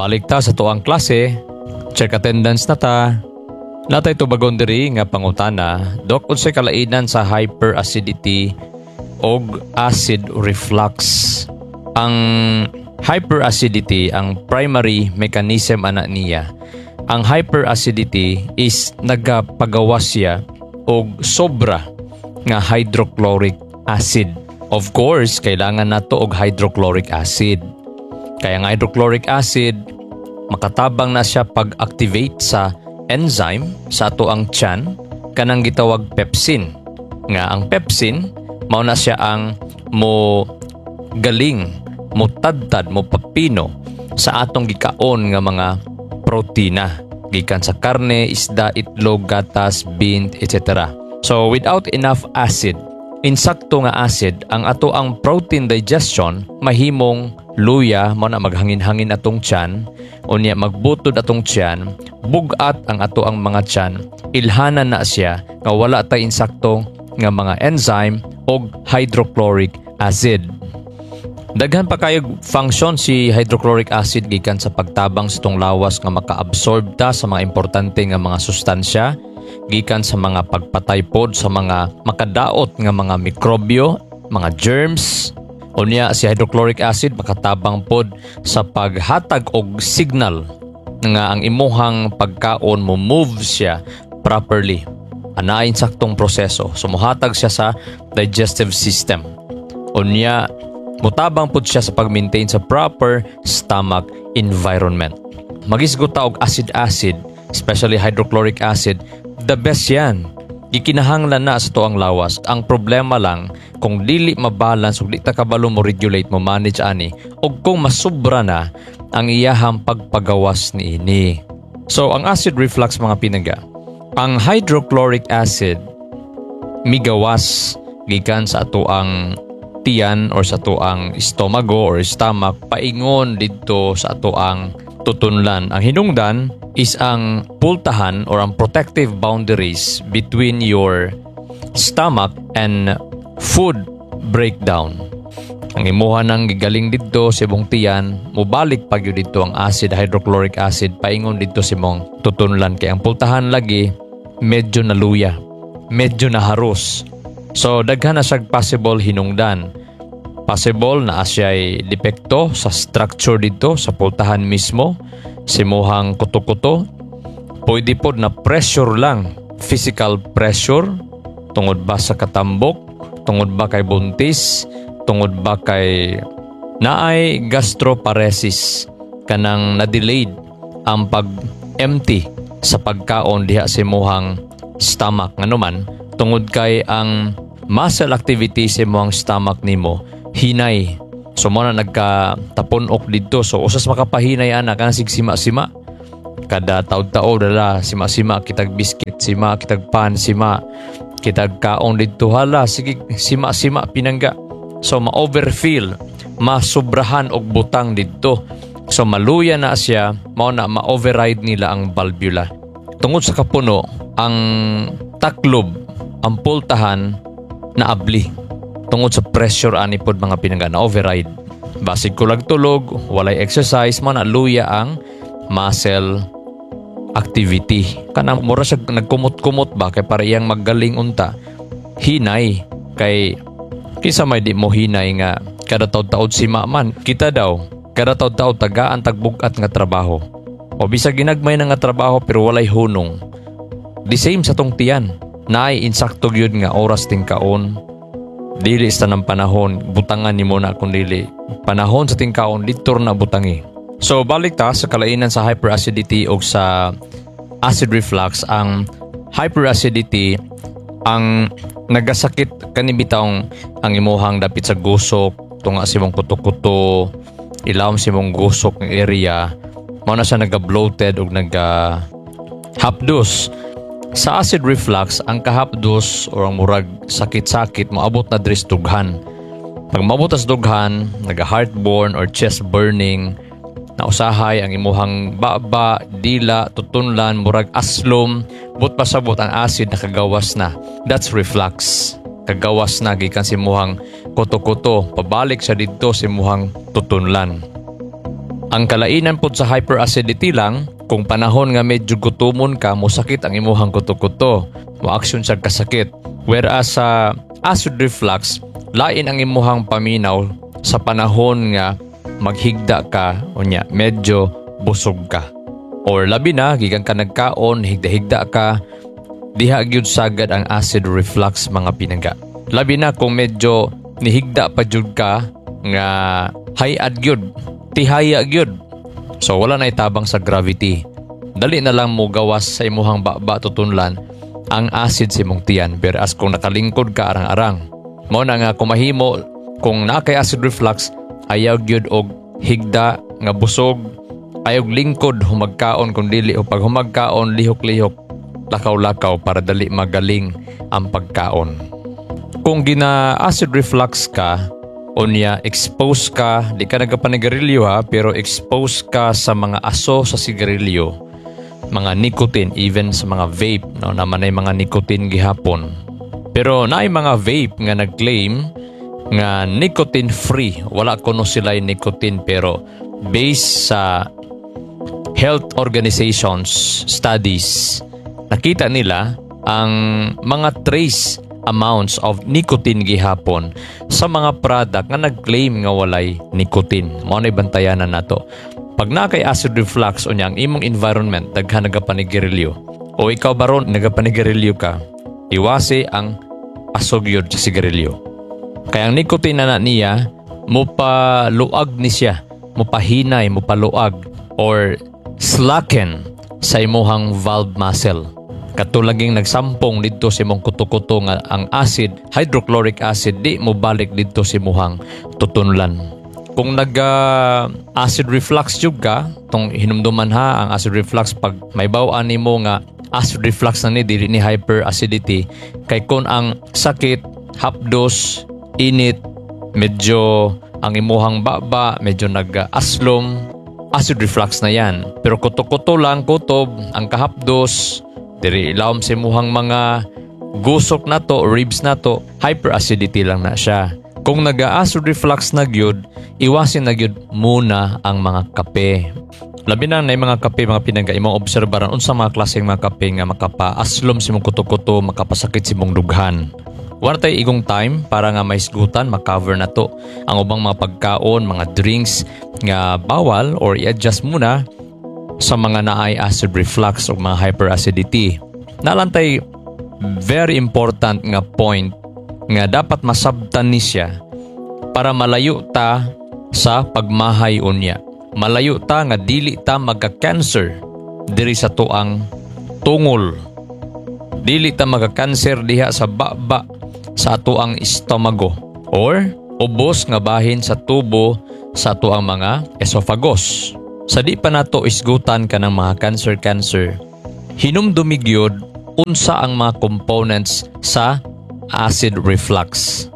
Balik ta sa tuang klase, check attendance na ta. Natay to bagon diri nga pangutana, Dok, unsay kalainan sa hyperacidity og acid reflux? Ang hyperacidity, ang primary mechanism ana niya. Ang hyperacidity is nagapagawas siya og sobra nga hydrochloric acid. Of course, kailangan nato og hydrochloric acid. Kaya ang hydrochloric acid, makatabang na siya pag-activate sa enzyme sa ato ang tiyan, kanang gitawag pepsin. Nga ang pepsin, mao na siya ang mo galing, mo tadtad, mo papino sa atong gikaon nga mga protina. Gikan sa karne, isda, itlog, gatas, bean, etc. So without enough acid, insakto nga acid, ang ato ang protein digestion mahimong luya, mo na maghangin-hangin atong tiyan, unya magbutod atong tiyan, bugat ang ato ang mga tiyan, ilhanan na siya nga wala tay insakto nga mga enzyme o hydrochloric acid. Daghan pa kayo function si hydrochloric acid gikan sa pagtabang sa tong lawas nga maka-absorb ta sa mga importante nga mga sustansya, gikan sa mga pagpatay pod sa mga makadaot nga mga mikrobyo, mga germs. Unya si hydrochloric acid makatabang pod sa paghatag og signal nga ang imuhang pagkaon mo move siya properly. Ana insaktong proseso. So mohatag siya sa digestive system. Unya mutabang pod siya sa pag-maintain sa proper stomach environment. Magisgot ta og acid, especially hydrochloric acid, the best yan. Gikinahanglan na sa tuang lawas. Ang problema lang, kung dili mabalance o di ta kabalo mo regulate, mo manage ani, o kung masubra na ang iyahang pagpagawas ni ini. So, ang acid reflux mga pinaga, ang hydrochloric acid migawas gikan sa ato ang tiyan or sa ato ang estomago or stomach paingon dito sa ato ang tutunlan. Ang hinungdan is ang pultahan or ang protective boundaries between your stomach and food breakdown. Ang imuha nang gigaling dito sa imong tiyan, mubalik pag yun dito ang acid, hydrochloric acid, paingon dito sa imong tutunlan. Kaya ang pultahan lagi, medyo naluya, medyo naharus. So, daghan na siya possible hinungdan. Possible na asya'y depekto sa structure dito, sa pultahan mismo, simuhang kuto-kuto. Pwede po na pressure lang, physical pressure, tungod ba sa katambok, tungod ba kay buntis, tungod ba kay naay gastroparesis, kanang na-delayed ang pag-empty sa pagkaon diha sa simuhang stomach. Nga naman, tungod kay ang muscle activity sa simuhang stomach nimo, hinay. So mo na nagkatapunok dito. So usas makapahinay ana kana sig sima-sima. Kada taud-taud dala sima-sima kitag biscuit, sima kitag pan, sima kitag kaon dito, hala sige sima-sima pinangga. So ma-overfill, masubrahan og butang dito. So maluya na siya, mao na ma-override nila ang valvula. Tungod sa kapuno, ang taklob, ang pultahan na abli. Tungod sa pressure ani pod mga pinangga na override. Basig kulag tulog, walay exercise, man luya ang muscle activity. Kanang mura siya nagkumot-kumot ba kay para iyang magaling unta. Hinay kay kisa may di mo hinay nga kada taud-taud si man. Kita daw kada taud-taud tagaan tagbugat nga trabaho. O bisag ginagmay na nga trabaho pero walay hunong. The same sa tong tiyan. Naay insakto gyud nga oras ting kaon. Dili sa ng panahon, butangan ni mo na kung dili. Panahon sa tingkaon, dito na butangi. So, balik ta sa kalainan sa hyperacidity o sa acid reflux. Ang hyperacidity, ang nagasakit kanibitaong ang imuhang dapit sa gusok, tunga si mong kuto-kuto, ilawom si mong gusok ng area, mao na siya naga-bloated o naga-hapdos. Sa acid reflux, ang kahapdos o ang murag sakit-sakit moabot na diri sa dughan. Pag maabot sa dughan, naga-heartburn or chest burning, nausahay ang imuhang baba, dila, tutunlan, murag aslom, but pasabot ang acid na kagawas na. That's reflux. Kagawas na gikan si imuhang kuto-kuto, pabalik siya dito si imuhang tutunlan. Ang kalainan pod sa hyperacidity lang, kung panahon nga medyo gutumon ka, mosakit ang imuhang kuto-kuto, mo-aksyon siya kasakit. Whereas sa acid reflux, lain ang imuhang paminaw sa panahon nga maghigda ka, unya medyo busog ka. Or labi na, gikan ka nagkaon, higda-higda ka, diha gyud sagad ang acid reflux mga pinangga. Labi na kung medyo nihigda pa jud ka nga hayad gyud, tihaya gyud. So wala na itabang sa gravity. Dali na lang mo gawas sa imuhang baba tutunlan ang acid sa imong tiyan. Whereas kung nakalingkod ka arang-arang, mo na nga kumahimo kung nakay acid reflux, ayaw gyud og higda nga busog, ayaw lingkod humagkaon kung dili o pag humagkaon lihok-lihok, lakaw-lakaw para dali magaling ang pagkaon. Kung gina acid reflux ka, unya expose ka, di ka nagapanigarilyo ha, pero expose ka sa mga aso sa sigarilyo, mga nicotine, even sa mga vape, no, naman ay mga nicotine gihapon. Pero naay mga vape nga nag-claim nga nicotine free, wala kuno sila yung nicotine, pero based sa health organizations studies, nakita nila ang mga trace amounts of nicotine gihapon sa mga product nga nag-claim nga walay nicotine. Mao na bantayanan nato. Pag nakay acid reflux unya ang imong environment daghan nagapanigarilyo o ikaw baron nagapanigarilyo ka, iwasi ang asogyod sa sigarilyo. Kaya ang nicotine na niya mopaluag ni siya, mopahinay, mopaluag or slacken sa imuhang valve muscle. Katulaging nagsampong dito sa imong kuto-kuto nga ang acid, hydrochloric acid, di mo balik dito sa imuhang tutunlan. Kung acid reflux jud ka, tong hinumduman ha, ang acid reflux pag may bawaan nimo nga acid reflux na ni dili ni hyperacidity, kay kun ang sakit, hapdos, init, medyo ang imuhang baba, medyo nag-aslom, acid reflux na yan. Pero kuto-kuto lang, kutob, ang kahapdos, diri ilawom sa imuhang mga gusok na to, ribs na to, hyperacidity lang na siya. Kung nag-acid reflux na gyud, iwasin na gyud muna ang mga kape. Labi na mga kape, mga pinangga, imong obserbaran unsa mga klaseng mga kape nga makapaaslom sa imong kuto-kuto, makapasakit sa imong dughan. Wala tayo igong time para nga may isgutan, makover na to ang ubang mga pagkaon, mga drinks nga bawal or i-adjust muna sa mga naay acid reflux o mga hyperacidity. Nalantay very important nga point nga dapat masabtan ni siya para malayo ta sa pagmahay unya. Malayo ta nga dili ta magka-cancer diri sa tuang tungol. Dili ta magka-cancer diha sa baba sa tuang estomago or ubos nga bahin sa tubo sa tuang mga esophagus. Sa di pa nato isgutan ka ng mga cancer, hinumdumigyod unsa ang mga components sa acid reflux.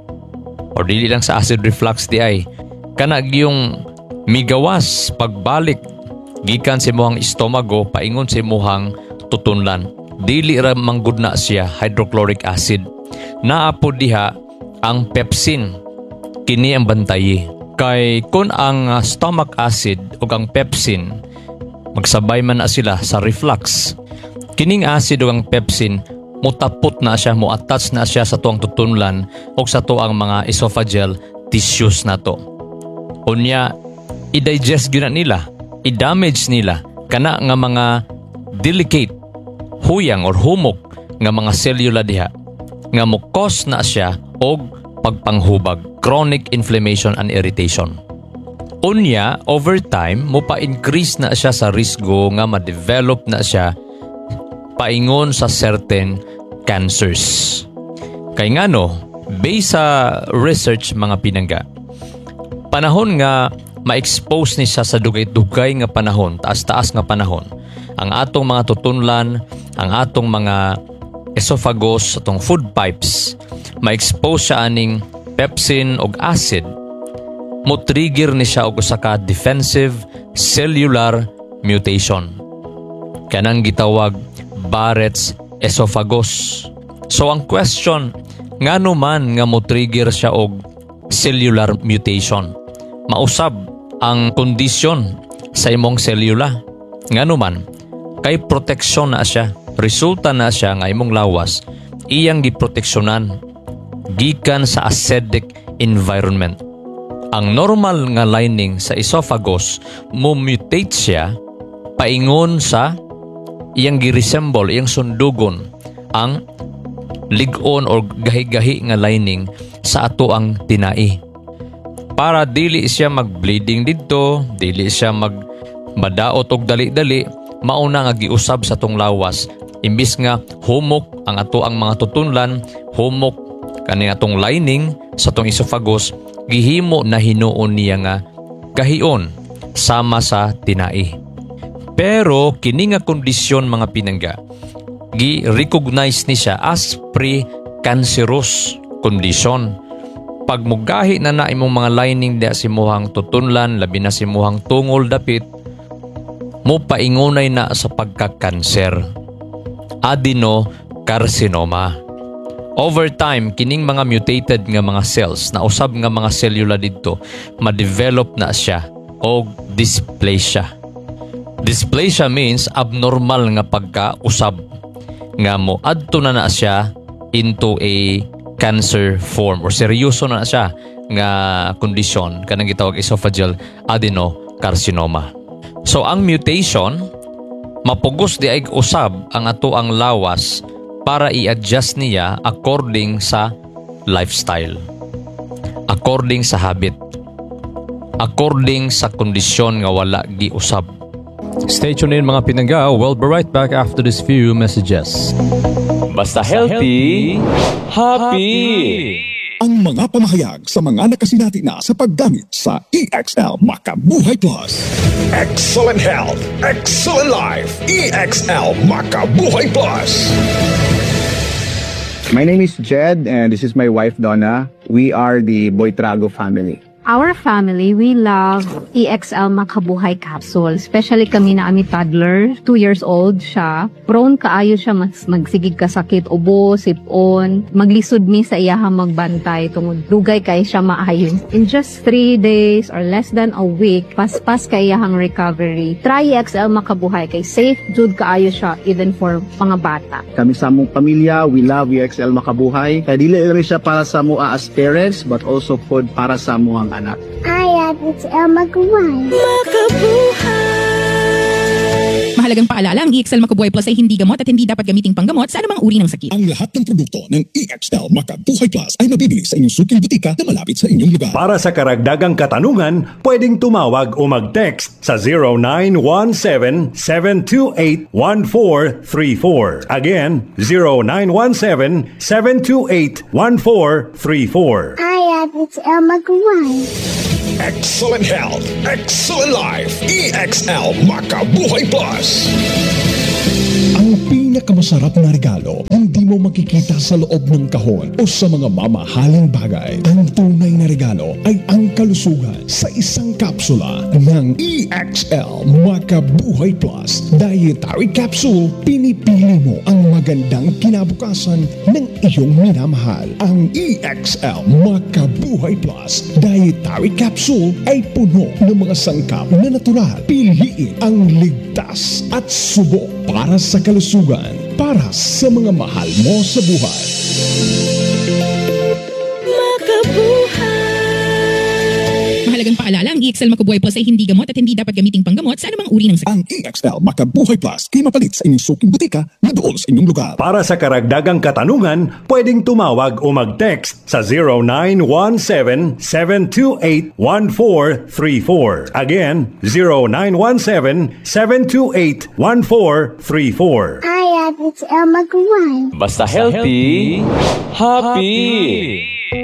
O dili lang sa acid reflux di ay, kanag yung migawas pagbalik gikan sa imuhang estomago paingon sa imuhang tutunlan. Dili ra manggud na siya hydrochloric acid. Naapo diha ang pepsin, kini ang bantayi. Kay kun ang stomach acid o ang pepsin magsabay man na sila sa reflux, kining acid o ang pepsin mutapot na siya, mo-attach na siya sa tuang tutunlan o sa tuang mga esophageal tissues na to. Unya, i-digest yun na nila, i-damage nila kana nga mga delicate, huyang or humok nga mga cellula diha nga mo-cause na siya og pagpanghubag, chronic inflammation and irritation. Unya, over time, mo pa-increase na siya sa risgo nga ma-develop na siya paingon sa certain cancers. Kay ngano, based sa research mga pinangga, panahon nga ma-expose ni siya sa dugay-dugay nga panahon, taas-taas nga panahon, ang atong mga tutunlan, ang atong mga esophagus, atong food pipes, ma-expose siya aning pepsin o acid, mo-trigger ni siya og usa ka defensive cellular mutation. Kanang gitawag Barrett's esophagus. So ang question, ngano man nga mo-trigger siya og cellular mutation? Mausab ang kondisyon sa imong selula. Nganuman, kay proteksyon na siya. Resulta na siya nga imong lawas iyang giproteksyonan gikan sa acidic environment. Ang normal nga lining sa esophagus mutate siya paingon sa iyang giresemble, iyang sundugon ang ligon or gahi-gahi nga lining sa ato ang tinai. Para dili siya mag-bleeding didto, dili siya madaot og dali-dali, mauna nga giusab sa tong lawas. Imbis nga humok ang ato ang mga tutunlan, humok kani atong lining sa tong esophagus, gihimo na hinuon niya nga gahion sama sa tinai. Pero kini nga kondisyon mga pinangga, gi-recognize ni siya as pre-cancerous condition. Pag mugahi na imong mga lining da simuhang tutunlan, labi na simuhang tungol dapit, mo paingunay na sa pagka-cancer. Adenocarcinoma. Over time, kining mga mutated nga mga cells na usab nga mga selula didto, ma-develop na siya og dysplasia. Dysplasia means abnormal nga pagka-usab nga mo adto na siya into a cancer form or seryoso na siya nga kondisyon kanang gitawag esophageal adenocarcinoma. So ang mutation mapugos di ay usab ang ato ang lawas para i-adjust niya according sa lifestyle, according sa habit, according sa kondisyon nga wala giusab. Stay tuned in mga pinangga. We'll be right back after this few messages. Basta healthy, happy! Ang mga pamahayag sa mga nakasinati na sa paggamit sa EXL Makabuhay Plus. Excellent health, excellent life. EXL Makabuhay Plus. My name is Jed and this is my wife Donna. We are the Boitrago family. Our family, we love EXL Makabuhay Capsule. Especially kami na ami toddler, 2 years old siya. Prone kaayo siya magsigig kasakit, ubo, sipon. Maglisod mi sa iyahang magbantay tungod dugay kay siya maayo. In just 3 days or less than a week, paspas kay iyahang recovery. Try EXL Makabuhay kay safe jud kaayo siya even for mga bata. Kami sa among pamilya, we love EXL Makabuhay. Kaya dili lang siya para sa mua as parents but also food para sa amuang anak. I have EXL Makabuhay. Mahalagang paalala, ang EXL Makabuhay Plus ay hindi gamot at hindi dapat gamiting panggamot sa anumang uri ng sakit. Ang lahat ng produkto ng EXL Makabuhay Plus ay mabibili sa inyong suking butika na malapit sa inyong lugar. Para sa karagdagang katanungan, pwedeng tumawag o mag-text sa 0917-728-1434. Again, 0917-728-1434. I have EXL Makabuhay. Excellent health, excellent life. EXL Makabuhay Plus. Ang pinakamasarap na regalo, hindi mo makikita sa loob ng kahon o sa mga mamahaling bagay. Ang tunay na regalo ay ang kalusugan sa isang kapsula ng EXL Makabuhay Plus Dietary Capsule. Pinipili mo ang magandang kinabukasan ng iyong minamahal. Ang EXL Makabuhay Plus Dietary Capsule ay puno ng mga sangkap na natural. Piliin ang ligtas at subok para sa kalusugan, para sa mga mahal mo sa buhay. Mahalagang paalala, ang EXL Makabuhay Plus ay hindi gamot at hindi dapat gamiting panggamot sa anumang uri ng sakit. Ang EXL Makabuhay Plus ay mapalit sa inyong suking butika na doon sa inyong lugar. Para sa karagdagang katanungan, pwedeng tumawag o mag-text sa 0917-728-1434. Again, 0917-728-1434. I have EXL Makabuhay. Basta healthy, happy!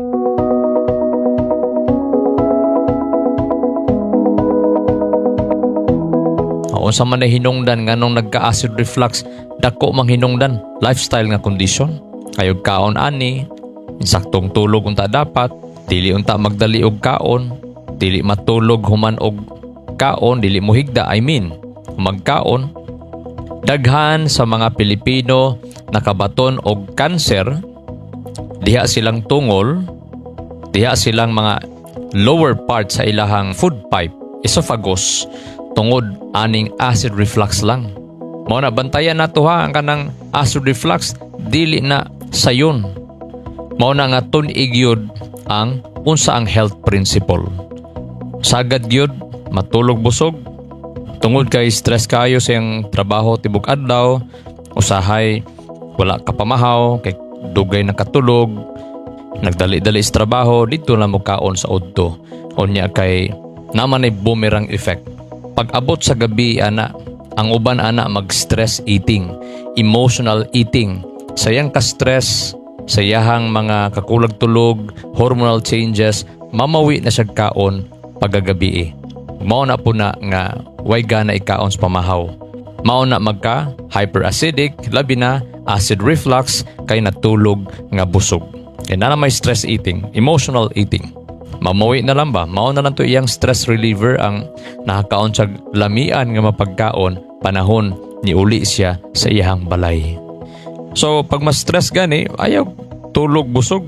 Unsa man na hinungdan nga nung nagka-acid reflux, dako mang hinungdan, lifestyle nga kondisyon. Kayog kaon ani, insaktong tulog unta dapat, dili unta magdali og kaon, dili matulog human og kaon, dili mohigda, magkaon. Daghan sa mga Pilipino nakabaton og cancer, diha silang tungol, diha silang mga lower part sa ilahang food pipe, esophagus, tungod aning acid reflux lang. Mao na bantayan nato ha ang kanang acid reflux dili na sayon. Mao na nga tunig yun ang unsa ang health principle. Sagad gyud matulog busog tungod kay stress kayo sa iyang trabaho tibok adlaw, usahay wala ka pamahaw kay dugay na katulog, nagdali-dali sa trabaho, dito na mo kaon sa udto. Unya kay naman ay boomerang effect. Pag abot sa gabi ana, ang uban ana mag-stress eating, emotional eating. Sayang ka-stress, sayahang mga kakulag tulog, hormonal changes, mamawi na siya kaon pagagabi. Mao na po na nga way gana ikaon sa pamahaw. Mao na magka hyperacidic, labi na acid reflux kay natulog nga busog. Kaya na may stress eating, emotional eating. Mamawi na lang ba? Mao na lang to iyang stress reliever ang nakakaon sa lamian nga mapagkaon panahon ni uli siya sa iyang balay. So pag mas stress gani, ayaw tulog busog.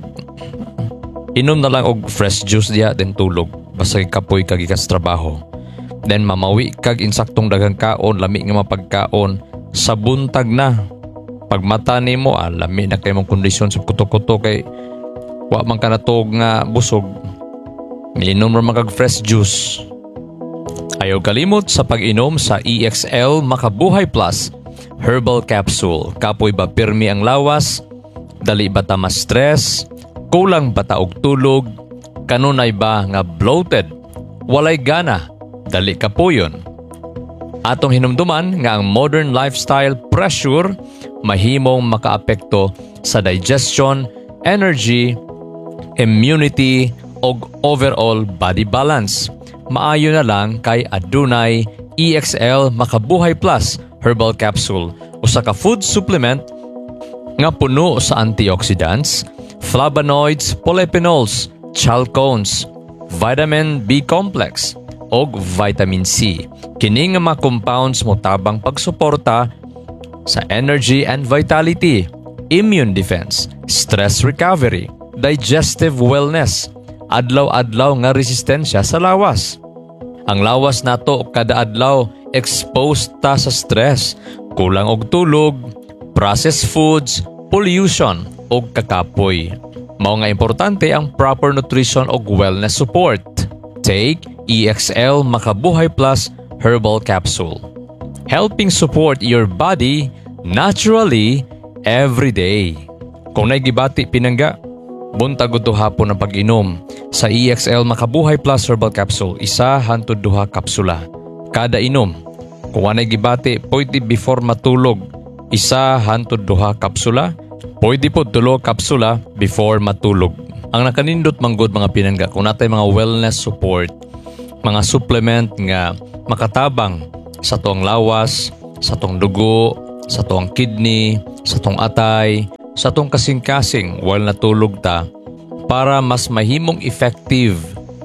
Inom na lang og fresh juice diha then tulog. Basta kapoy kag ikas trabaho. Then mamawi kag insaktong daghang kaon, lami nga mapagkaon sa buntag na. Pag mata nimo, lami na kay mong kondisyon sa kuto-kuto kay wa man ka natog nga busog. Miinom ra man kag fresh juice. Ayaw kalimot sa pag-inom sa EXL Makabuhay Plus Herbal Capsule. Kapoy ba pirmi ang lawas? Dali ba ta ma-stress? Kulang ba ta og tulog? Kanunay ba nga bloated? Walay gana? Dali kapuyon. Atong hinumduman nga ang modern lifestyle pressure mahimong makaapekto sa digestion, energy, immunity, og overall body balance. Maayo na lang kay adunay EXL Makabuhay Plus Herbal Capsule, usa ka food supplement nga puno sa antioxidants, flavonoids, polyphenols, chalcones, vitamin B complex, og vitamin C. Kini nga mga compounds mo tabang pagsuporta sa energy and vitality, immune defense, stress recovery, digestive wellness, adlaw-adlaw nga resistensya sa lawas. Ang lawas nato kada adlaw exposed ta sa stress, kulang og tulog, processed foods, pollution og kakapoy. Mao nga importante ang proper nutrition og wellness support. Take EXL Makabuhay Plus Herbal Capsule, helping support your body naturally every day. Kung naigibati pinangga, buntag to hapon ang pag-inom sa EXL Makabuhay Plus Herbal Capsule, 1-2 kapsula kada inom. Kung naigibati, pwede before matulog, 1-2 kapsula. Pwede po 2 kapsula before matulog. Ang nakanindot manggod mga pinangga, kung natay mga wellness support, mga supplement nga makatabang sa tuang lawas, sa tuang dugo, sa tuang kidney, sa tuang atay, sa tuang kasing-kasing while natulog ta, para mas mahimong effective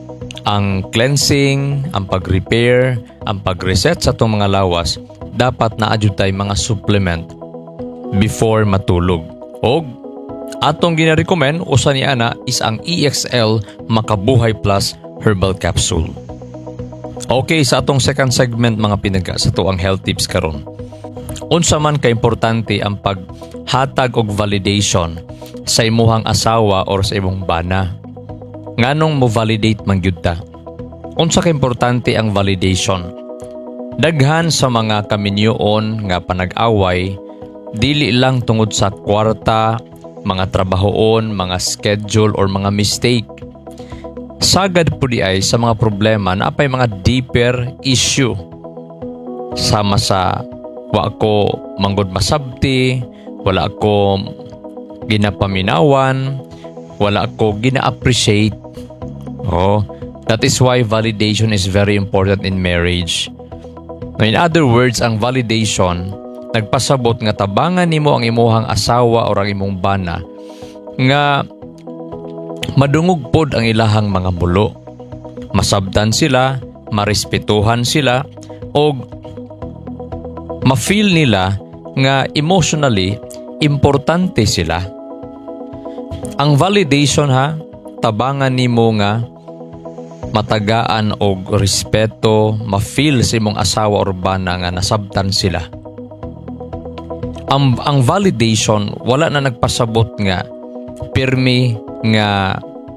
ang cleansing, ang pag-repair, ang pag-reset sa tuang mga lawas, dapat na-adjud tay mga supplement before matulog. Og atong gina-recommend usa ni ana is ang EXL Makabuhay Plus Herbal Capsule. Okay, sa atong second segment mga pinagka sa tuang health tips karon. Unsa man kaimportante ang paghatag og validation sa imuhang asawa or sa imong bana? Nganong mo validate man gyud ta? Unsa kaimportante ang validation? Daghan sa mga kaminyoon nga panag-away dili lang tungod sa kwarta, mga trabahoon, mga schedule or mga mistake. Sagad po di ay sa mga problema na apay mga deeper issue. Sama sa wa ko manggod masabti, wala ko ginapaminawan, wala ko gina-appreciate. That is why validation is very important in marriage. In other words, ang validation nagpasabot nga tabangan nimo ang imuhang asawa o ang imong bana nga madungog pod ang ilahang mga mulo. Masabdan sila, marespetuhan sila, o ma-feel nila nga emotionally importante sila. Ang validation tabangan nimo nga matagaan og respeto, ma-feel sa imong asawa or bana nga nasabtan sila. Ang validation wala na nagpasabot nga pirmi nga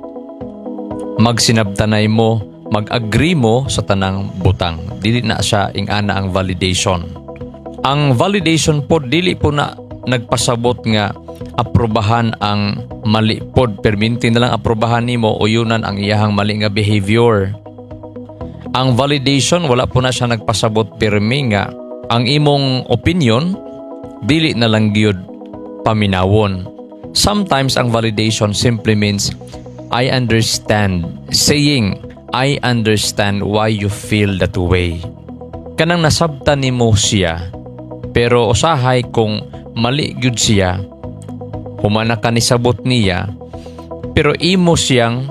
magsinabtanay mo, mag-agree mo sa tanang butang. Dili na siya ingana ang validation. Ang validation po dili po na nagpasabot nga aprobahan ang mali pod, perminti na lang aprobahan nimo o yunan ang iyahang mali nga behavior. Ang validation wala po na siya nagpasabot pirmi nga ang imong opinion dili na lang gyud paminawon. Sometimes ang validation simply means I understand, saying I understand why you feel that way. Kanang nasabtan nimo siya, pero usahay kung mali gyud siya, humana ka ni sabot niya, pero imo siyang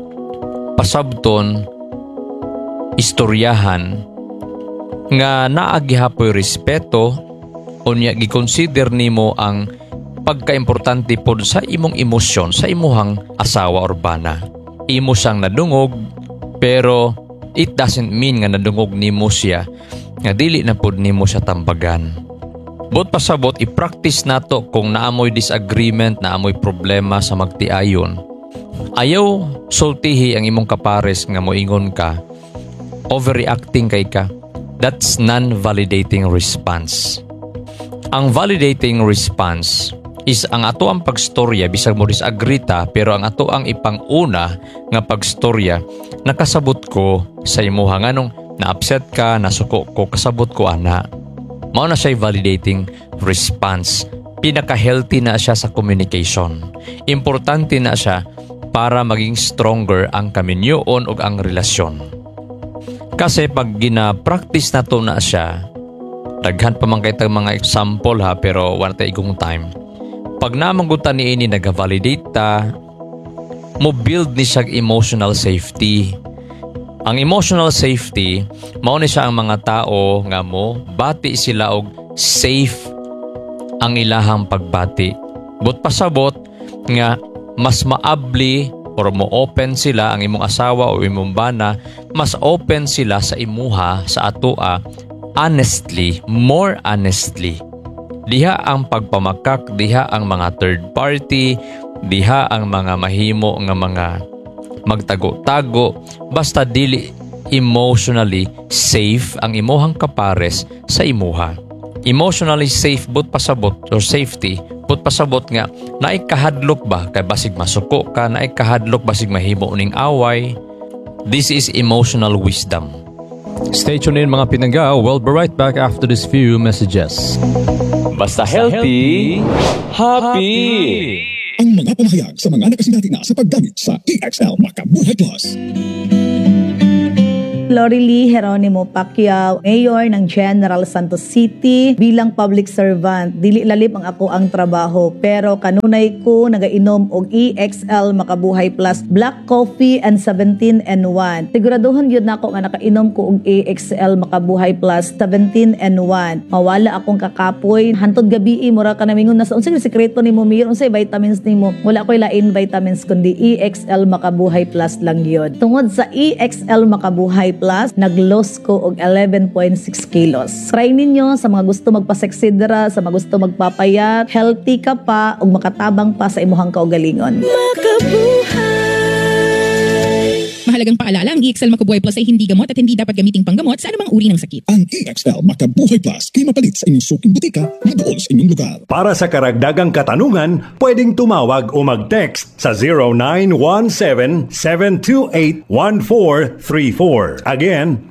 pasabton, istoryahan, nga naagihapoy respeto, unya gikonsider nimo ang pagkaimportante pod sa imong emosyon sa imuhang asawa or bana. Imo siyang nadungog, pero it doesn't mean nga nadungog nimo siya nga dili na pod nimo siya tambagan. But pasabot, i-practice nato kung naamoy disagreement, naamoy problema sa magtiayon. Ayaw sultihi ang imong kapares nga moingon ka, overreacting kay ka. That's non-validating response. Ang validating response is ang ato ang pagstorya, bisag mo disagree ta, pero ang ato ang ipanguna nga pagstorya, nakasabot ko sa imuha nga nung na-upset ka, nasuko ko, kasabot ko ana. Mao na siya validating response. Pinaka-healthy na siya sa communication. Importante na siya para maging stronger ang kaminyoon o ang relasyon. Kasi pag gina-practice na to na siya, daghan pa man kayong mga example ha, pero wala tayo igong time. Pag namanggutan ni ini nag-validate ta, mo build ni siya emotional safety. Ang emotional safety, mao ni siya ang mga tao nga mo bati sila og safe ang ilahang pagbati. But pasabot nga mas maabli or mo open sila ang imong asawa o imong bana, mas open sila sa imuha sa atoa honestly, more honestly. Diha ang pagpamakak, diha ang mga third party, diha ang mga mahimo nga mga magtago-tago, basta dili emotionally safe ang imuhang kapares sa imuha. Emotionally safe but pasabot or safety but pasabot nga naay kahadlok ba kay basig masuko ka, naay kahadlok basig mahimo ning away. This is emotional wisdom. Stay tuned in mga pinangga. We'll be right back after these few messages. Basta healthy, happy! Ang mga pamahayag sa mga nakasinati na sa paggamit sa EXL Makabuhay Plus. Lorely Geronimo Pacquiao, Mayor ng General Santos City. Bilang public servant, dili lalip ang ako ang trabaho, pero kanunay ko nagainom og EXL Makabuhay Plus Black Coffee and 17-in-1. Siguraduhan yun na ako nga nakainom ko og EXL Makabuhay Plus 17-in-1. Mawala akong kakapoy. Hantod gabi, mura ka namingon na sa unsay sekreto nimo, Mir, unsay vitamins nimo. Wala ko'y lain vitamins kundi EXL Makabuhay Plus lang yun. Tungod sa EXL Makabuhay Plus, nag-loss ko og 11.6 kilos. Try ninyo sa mga gusto magpaseksidra, sa mga gusto magpapayat, healthy ka pa ug makatabang pa sa imuhang kaugalingon. Mahalagang paalala, ang EXL Makabuhay Plus ay hindi gamot at hindi dapat gamiting panggamot sa anumang uri ng sakit. Ang EXL Makabuhay Plus ay mapalit sa inyong suking butika na doon sa inyong lugar. Para sa karagdagang katanungan, pwedeng tumawag o mag-text sa 0917-728-1434. Again,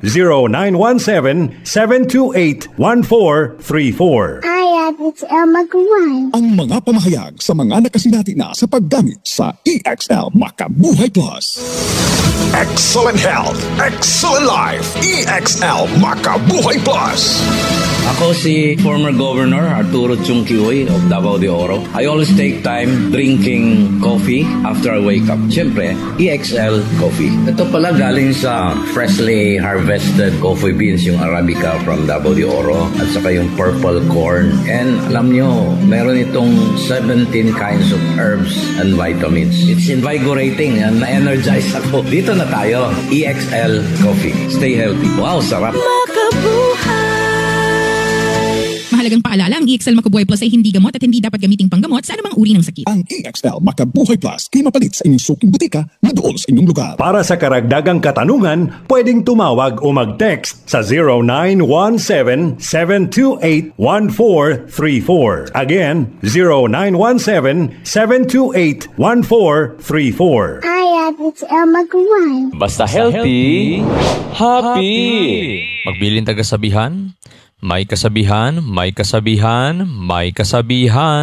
0917-728-1434. I have EXL Makabuhay. Ang mga pamahayag sa mga nakasinati na sa paggamit sa EXL Makabuhay Plus. Excellent health, excellent life. EXL Makabuhay Plus. Ako si former Governor Arturo Chung Kiwoy of Davao de Oro. I always take time drinking coffee after I wake up. Siyempre, EXL Coffee. Ito pala galing sa freshly harvested coffee beans, yung Arabica from Davao de Oro, at saka yung purple corn And alam nyo, meron itong 17 kinds of herbs and vitamins. It's invigorating and na-energize ako. Dito na tayo, EXL Coffee. Stay healthy. Wow, sarap. Mahalagang paalala, ang EXL Makabuhay Plus ay hindi gamot at hindi dapat gamiting panggamot sa anumang uri ng sakit. Ang EXL Makabuhay Plus ay mapalit sa inyong suking butika na doon sa inyong lugar. Para sa karagdagang katanungan, pwedeng tumawag o mag-text sa 0917-728-1434. Again, 0917-728-1434. Hi, it's El Magaway. Basta healthy, happy! Magbilin tagasabihan, may kasabihan, may kasabihan, may kasabihan.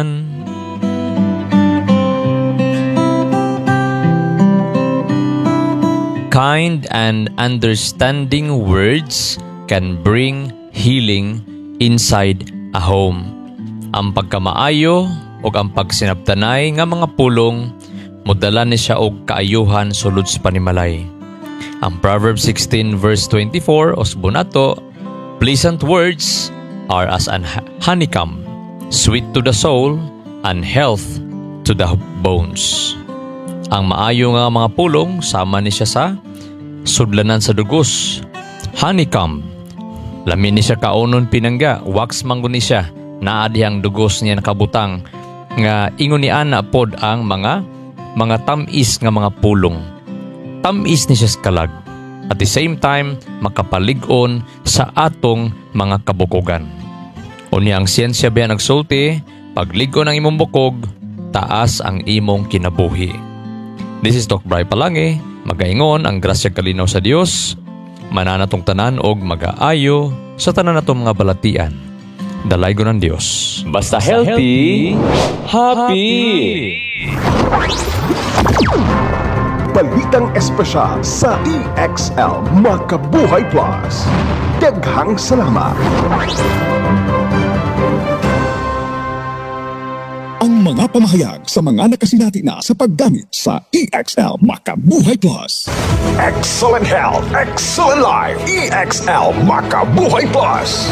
Kind and understanding words can bring healing inside a home. Ang pagkamaayo o ang pagsinabtanay nga mga pulong, mudala ni siya og kaayuhan sulod sa panimalay. Ang Proverbs 16 verse 24 osbunato, pleasant words are as an honeycomb, sweet to the soul and health to the bones. Ang maayo nga mga pulong, sama ni siya sa sudlanan sa dugos. Honeycomb, lamin ni siya kaunon pinangga, wax manggo ni siya, naadihang dugos niya nakabutang, nga ingon ni ana pod ang mga tamis nga mga pulong. Tamis ni siya sa kalag. At the same time, makapalig-on sa atong mga kabukogan. Unya ang siyensya ba nagsulti, pag-lig-on ang imong bukog, taas ang imong kinabuhi. This is Doc Bry Palange, magaingon ang grasya kalinaw sa Dios, mananatong tanan og mag-aayo sa tanan natong mga balatian. Dalaygo ng Dios. Basta healthy, happy! Balitang espesyal sa EXL Makabuhay Plus. Daghang salamat. Ang mga pamahayag sa mga nakasinati na sa paggamit sa EXL Makabuhay Plus. Excellent health, excellent life. EXL Makabuhay Plus.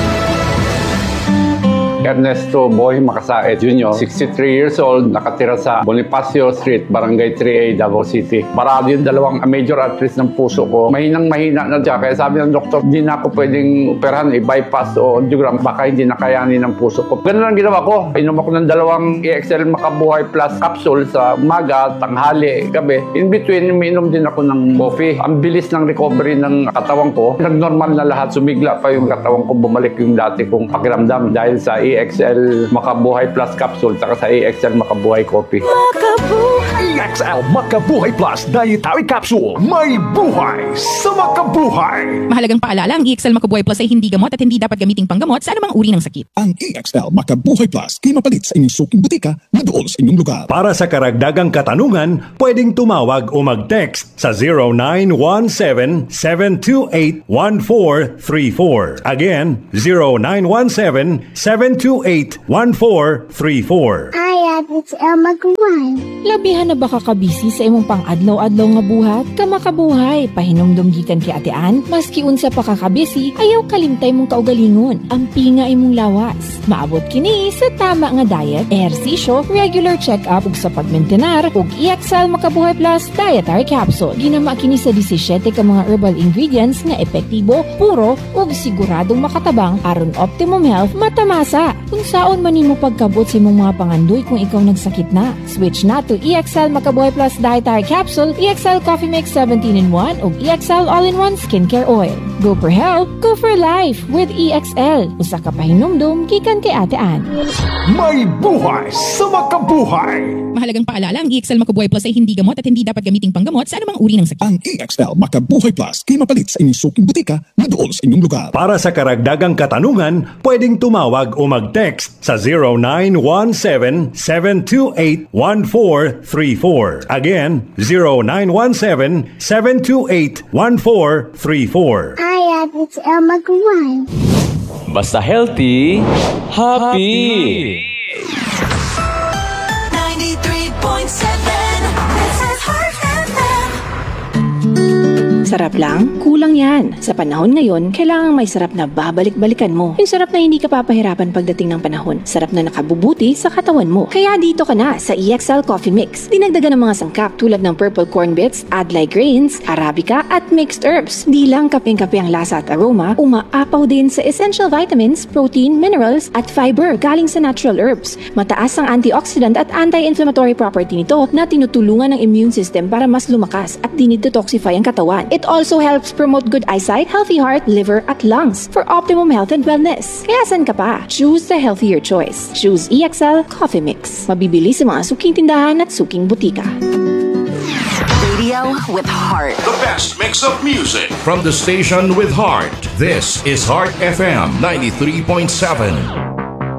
Ernesto Boy Macasaet Jr., 63 years old, nakatira sa Bonifacio Street, Barangay 3A, Davao City. Marami yung dalawang major arteries ng puso ko. Mahinang-mahina na siya. Kaya sabi ng doktor, hindi na ako pwedeng operahan, i-bypass o angiogram. Baka hindi nakayanin ng puso ko. Ganun ang ginawa ko. Inom ako ng dalawang EXL Makabuhay Plus capsule sa umaga, tanghali, gabi. In between, umiinom din ako ng coffee. Ang bilis ng recovery ng katawan ko. Nag-normal na lahat. Sumigla pa yung katawan ko. Bumalik yung dati kong pakiramdam dahil sa EXL Makabuhay Plus capsule saka sa EXL Makabuhay Coffee. EXL Makabuhay Plus Dietary Capsule. May buhay sa makabuhay. Mahalagang paalala, ang EXL Makabuhay Plus ay hindi gamot at hindi dapat gamiting panggamot sa anumang uri ng sakit. Ang EXL Makabuhay Plus ay mapalit sa inyong suking butika na doon sa inyong lugar. Para sa karagdagang katanungan, pwedeng tumawag o mag-text sa 0917-728-1434. Again, 0917-728-1434. Hi, it's El Magaway. Labihan na ba kakabisi sa imong pang-adlaw-adlaw nga buhat? Kamakabuhay, pahinomdom gikan kay atean, maski unsa pa kakabisi, ayaw kalimtay mong kaugalingon, ang pinga imong lawas. Maabot kini sa tama nga diet, ehersisyo, regular check-up ug sa pagmentenar ug EXL Makabuhay Plus Dietary Capsule. Ginama kini sa 17 ka mga herbal ingredients nga epektibo, puro ug siguradong makatabang aron optimum health matamasa. Kung saon man nimo pagkabot sa imong mga pangandoy kung ikaw nagsakit na, switch na to EXL Makabuhay Plus Dietary Capsule, EXL Coffee Mix 17-in-1 ug EXL All-in-1 Skincare Oil. Go for health, go for life with EXL. Usa ka pahinumdum gikan kay Ate Ann. May buhay sa makabuhay. Mahalagang paalala, ang EXL Makabuhay Plus ay hindi gamot at hindi dapat gamiting panggamot sa anumang uri ng sakit. Ang EXL Makabuhay Plus ay mapalit sa inyong suking butika na doon sa inyong lugar. Para sa karagdagang katanungan, pwedeng tumawag o mag-text sa 0917-728-1434. Again, 0917-728-1434. Hi, it's El Magaway. Basta healthy, happy! 93.7 This is Heart FM. Sarap lang? Kulang yan. Sa panahon ngayon, kailangan may sarap na babalik-balikan mo. Yung sarap na hindi ka papahirapan pagdating ng panahon. Sarap na nakabubuti sa katawan mo. Kaya dito ka na sa EXL Coffee Mix. Dinagdagan ng mga sangkap tulad ng purple corn bits, adlai grains, arabica at mixed herbs. Di lang kapeng-kape ang lasa at aroma, umaapaw din sa essential vitamins, protein, minerals at fiber galing sa natural herbs. Mataas ang antioxidant at anti-inflammatory property nito na tinutulungan ng immune system para mas lumakas at dinidetoxify ang katawan. It also helps promote good eyesight, healthy heart, liver at lungs for optimum health and wellness. Kaya san ka pa? Choose the healthier choice. Choose EXL Coffee Mix. Mabibili sa mga suking tindahan at suking butika. Radio with heart. The best mix of music from the station with heart. This is Heart FM 93.7.